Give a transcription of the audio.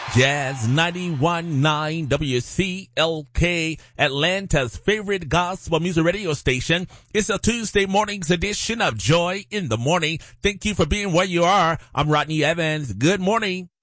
Jazz 91.9 WCLK, Atlanta's favorite gospel music radio station. It's a Tuesday morning's edition of Joy in the Morning. Thank you for being where you are. I'm Rodney Evans. Good morning.